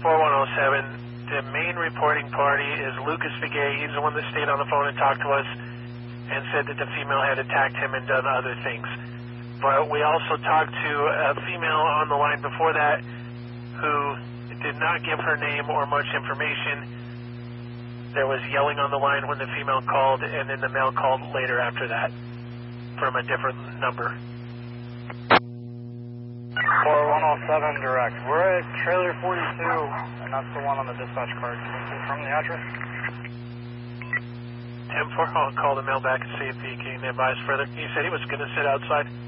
4107, the main reporting party is Lucas Vigay. He's the one that stayed on the phone and talked to us and said that the female had attacked him and done other things. But we also talked to a female on the line before that who did not give her name or much information. There was yelling on the line when the female called, and then the male called later after that from a different number. 4107 direct. We're at trailer 42, and that's the one on the dispatch card. Can you confirm the address? 10-4, I'll call the male back and see if he can advise further. He said he was going to sit outside.